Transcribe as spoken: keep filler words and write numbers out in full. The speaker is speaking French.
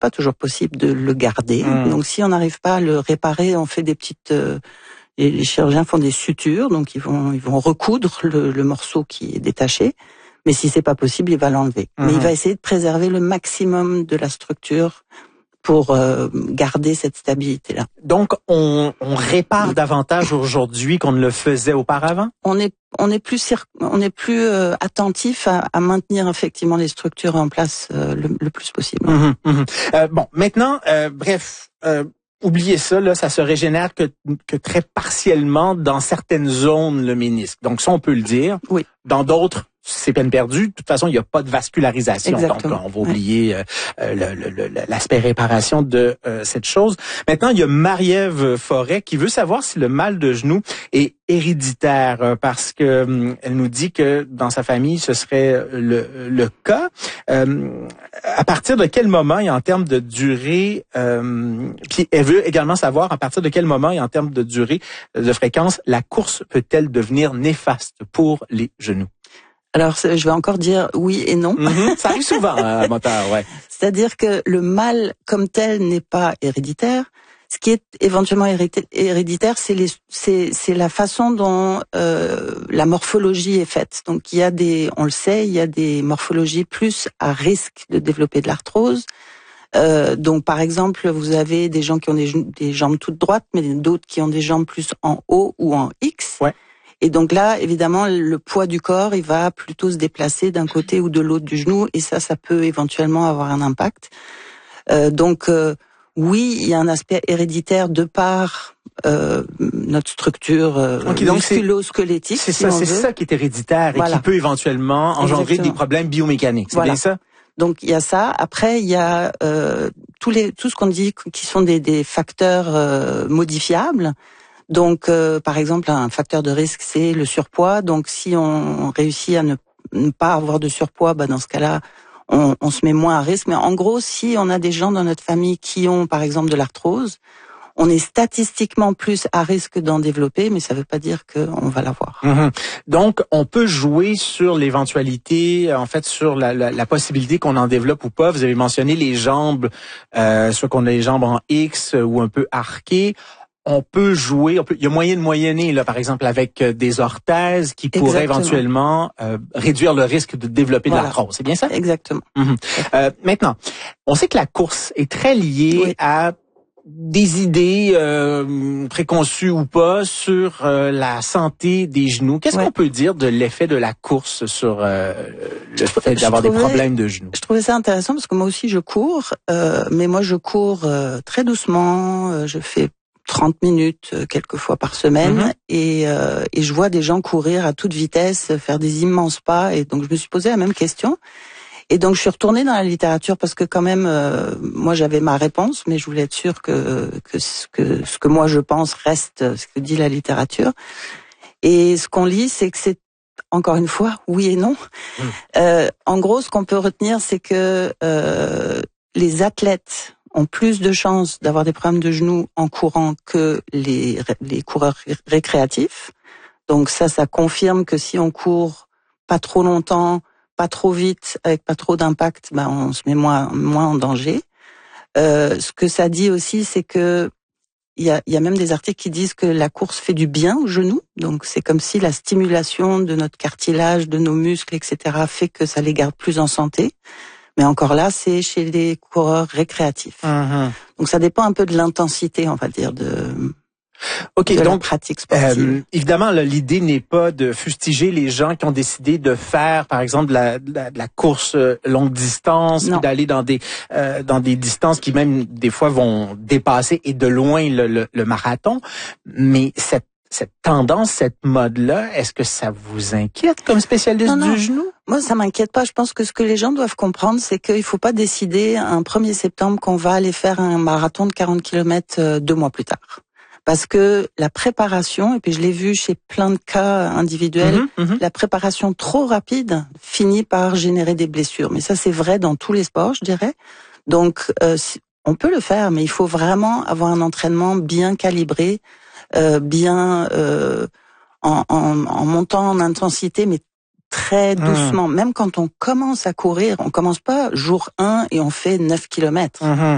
pas toujours possible de le garder. Mmh. Donc si on n'arrive pas à le réparer, on fait des petites... Euh, et les chirurgiens font des sutures, donc ils vont, ils vont recoudre le, le morceau qui est détaché. Mais si c'est pas possible, il va l'enlever. Mmh. Mais il va essayer de préserver le maximum de la structure pour euh, garder cette stabilité-là. Donc, on, on répare oui. davantage aujourd'hui qu'on ne le faisait auparavant? On est, on est plus, on est plus euh, attentif à, à maintenir effectivement les structures en place euh, le, le plus possible. Mmh, mmh. Euh, bon, maintenant, euh, bref, euh, oubliez ça, là, ça se régénère que, que très partiellement dans certaines zones, le ménisque. Donc, ça, on peut le dire. Oui. Dans d'autres, c'est peine perdue. De toute façon, il n'y a pas de vascularisation. Exactement. Donc, on va oublier ouais. euh, le, le, le, l'aspect réparation de euh, cette chose. Maintenant, il y a Marie-Ève Forêt qui veut savoir si le mal de genou est héréditaire, euh, parce que euh, elle nous dit que dans sa famille, ce serait le, le cas. Euh, à partir de quel moment et en termes de durée, euh, puis elle veut également savoir à partir de quel moment et en termes de durée, de fréquence, la course peut-elle devenir néfaste pour les genoux? Alors, je vais encore dire oui et non. Mm-hmm. Ça arrive souvent à moteur, ouais. C'est-à-dire que le mal comme tel n'est pas héréditaire. Ce qui est éventuellement héréditaire, c'est, les, c'est, c'est la façon dont euh, la morphologie est faite. Donc, il y a des, on le sait, il y a des morphologies plus à risque de développer de l'arthrose. Euh, donc, par exemple, vous avez des gens qui ont des, des jambes toutes droites, mais d'autres qui ont des jambes plus en O ou en X. Ouais. Et donc là, évidemment, le poids du corps, il va plutôt se déplacer d'un côté ou de l'autre du genou, et ça, ça peut éventuellement avoir un impact. Euh, donc, euh, oui, il y a un aspect héréditaire de par euh, notre structure euh, okay, musculo-squelettique. C'est si ça, on c'est veut. ça qui est héréditaire Voilà. Et qui peut éventuellement engendrer Exactement. des problèmes biomécaniques. C'est voilà. bien ça? Donc il y a ça. Après, il y a euh, tous les tout ce qu'on dit qui sont des, des facteurs euh, modifiables. Donc, euh, par exemple, un facteur de risque, c'est le surpoids. Donc, si on réussit à ne, ne pas avoir de surpoids, bah, dans ce cas-là, on, on se met moins à risque. Mais en gros, si on a des gens dans notre famille qui ont, par exemple, de l'arthrose, on est statistiquement plus à risque d'en développer, mais ça ne veut pas dire qu'on va l'avoir. Mmh. Donc, on peut jouer sur l'éventualité, en fait, sur la, la, la possibilité qu'on en développe ou pas. Vous avez mentionné les jambes, euh, soit qu'on a les jambes en X ou un peu arquées. On peut jouer, on peut, il y a moyen de moyenner, là, par exemple, avec des orthèses qui Exactement. pourraient éventuellement euh, réduire le risque de développer voilà. de l'arthrose. C'est bien ça? Exactement. Mmh. Euh, maintenant, on sait que la course est très liée oui. à des idées euh, préconçues ou pas sur euh, la santé des genoux. Qu'est-ce ouais. qu'on peut dire de l'effet de la course sur euh, le fait d'avoir trouvais, des problèmes de genoux? Je trouvais ça intéressant parce que moi aussi je cours, euh, mais moi je cours euh, très doucement. Euh, je fais trente minutes euh, quelques fois par semaine mm-hmm. et, euh, et je vois des gens courir à toute vitesse, faire des immenses pas, et donc je me suis posé la même question. Et donc je suis retournée dans la littérature parce que quand même, euh, moi j'avais ma réponse, mais je voulais être sûre que, que, ce que ce que moi je pense reste ce que dit la littérature. Et ce qu'on lit, c'est que c'est, encore une fois, oui et non. Mm. Euh, en gros, ce qu'on peut retenir, c'est que euh, les athlètes ont plus de chances d'avoir des problèmes de genoux en courant que les, les coureurs récréatifs. Donc ça, ça confirme que si on court pas trop longtemps, pas trop vite, avec pas trop d'impact, ben on se met moins moins en danger. Euh, ce que ça dit aussi, c'est que il y a, il y a même des articles qui disent que la course fait du bien aux genoux. Donc c'est comme si la stimulation de notre cartilage, de nos muscles, et cetera, fait que ça les garde plus en santé. Mais encore là, c'est chez les coureurs récréatifs. Mmh. Donc ça dépend un peu de l'intensité, on va dire, de. OK, de donc la pratique sportive. Euh, évidemment, là, l'idée n'est pas de fustiger les gens qui ont décidé de faire, par exemple, de la, de la, de la course longue distance, puis d'aller dans des euh, dans des distances qui même des fois vont dépasser et de loin le, le, le marathon. Mais cette cette tendance, cette mode-là, est-ce que ça vous inquiète comme spécialiste non, non. du genou? Moi, ça m'inquiète pas. Je pense que ce que les gens doivent comprendre, c'est qu'il faut pas décider un premier septembre qu'on va aller faire un marathon de quarante kilomètres deux mois plus tard. Parce que la préparation, et puis je l'ai vu chez plein de cas individuels, mmh, mmh. la préparation trop rapide finit par générer des blessures. Mais ça, c'est vrai dans tous les sports, je dirais. Donc, euh, on peut le faire, mais il faut vraiment avoir un entraînement bien calibré, euh, bien euh, en, en, en montant en intensité, mais très doucement. Mmh. Même quand on commence à courir, on commence pas jour un et on fait neuf kilomètres. Mmh.